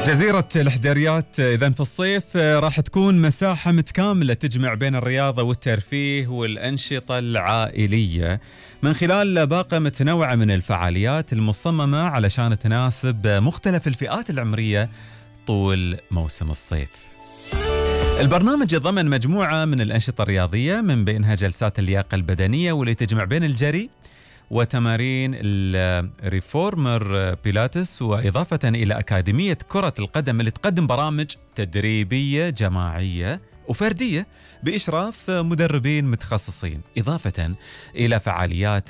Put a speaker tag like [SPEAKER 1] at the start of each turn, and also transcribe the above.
[SPEAKER 1] جزيرة الحدريات إذن في الصيف راح تكون مساحة متكاملة تجمع بين الرياضة والترفيه والأنشطة العائلية من خلال باقة متنوعة من الفعاليات المصممة علشان تناسب مختلف الفئات العمرية طول موسم الصيف. البرنامج يضمن مجموعة من الأنشطة الرياضية من بينها جلسات اللياقة البدنية واللي تجمع بين الجري وتمارين الريفورمر بيلاتس، وإضافة إلى أكاديمية كرة القدم اللي تقدم برامج تدريبية جماعية وفردية بإشراف مدربين متخصصين، إضافة إلى فعاليات